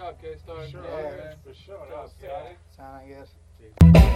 job, K-Star. For sure, Yeah, man. For sure. That was Got sick. it. Sound good.